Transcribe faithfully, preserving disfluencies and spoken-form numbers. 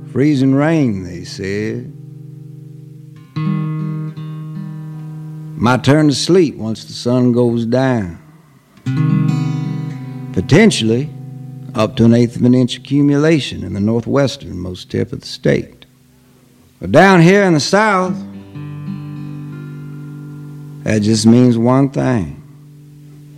freezing rain, they said. My turn to sleep once the sun goes down. Potentially up to an eighth of an inch accumulation in the northwesternmost tip of the state. But down here in the south, that just means one thing.